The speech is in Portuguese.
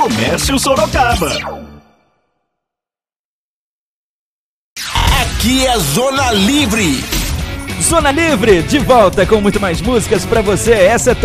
Comércio Sorocaba. Aqui é Zona Livre. Zona Livre, de volta com muito mais músicas pra você. Essa é